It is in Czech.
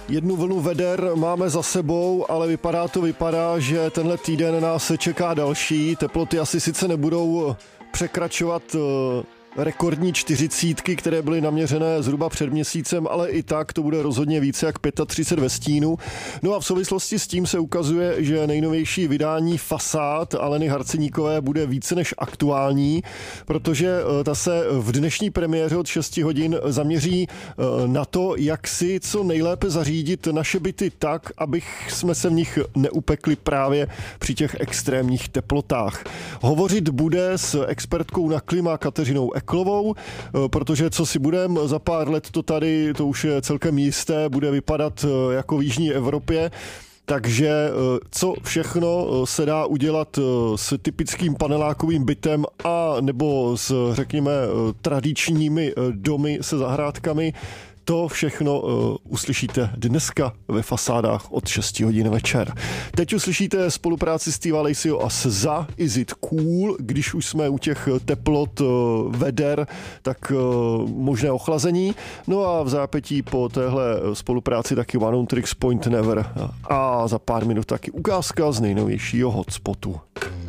Jednu vlnu veder máme za sebou, ale vypadá, že tenhle týden nás čeká další. Teploty asi sice nebudou překračovat rekordní 40, které byly naměřené zhruba před měsícem, ale i tak to bude rozhodně více jak 35 ve stínu. No a v souvislosti s tím se ukazuje, že nejnovější vydání Fasád Aleny Harceníkové bude více než aktuální, protože ta se v dnešní premiéře od 6 hodin zaměří na to, jak si co nejlépe zařídit naše byty tak, abych jsme se v nich neupekli právě při těch extrémních teplotách. Hovořit bude s expertkou na klima Kateřinou Eklovou, protože co si budem, za pár let to tady, to už je celkem jisté, bude vypadat jako v jižní Evropě. Takže co všechno se dá udělat s typickým panelákovým bytem a nebo s, řekněme, tradičními domy se zahrádkami, to všechno uslyšíte dneska ve Fasádách od 6 hodin večer. Teď uslyšíte spolupráci Steva Lacyho a SZA Is It Cool, když už jsme u těch teplot veder, tak možné ochlazení. No a v zápětí po téhle spolupráci taky One on Tricks Point Never a za pár minut taky ukázka z nejnovějšího hotspotu.